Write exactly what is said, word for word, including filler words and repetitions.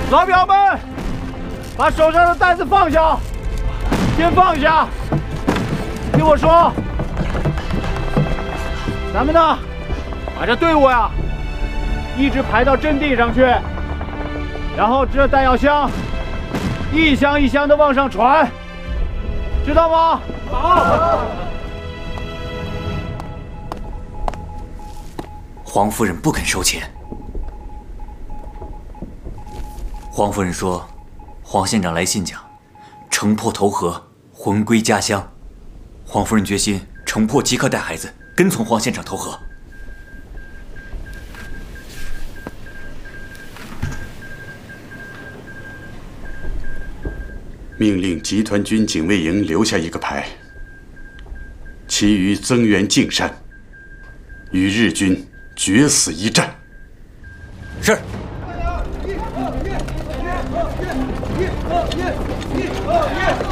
老表们，把手上的担子放下，先放下。听我说，咱们呢，把这队伍呀，一直排到阵地上去，然后这弹药箱一箱一箱的往上传，知道吗？好。 黄夫人不肯收钱。黄夫人说，黄县长来信讲，城破投河，魂归家乡。黄夫人决心城破即刻带孩子跟从黄县长投河。 命令集团军警卫营留下一个排，其余增援径山，与日军决死一战。 是。 一、二、一、一、二、一、一、二、一。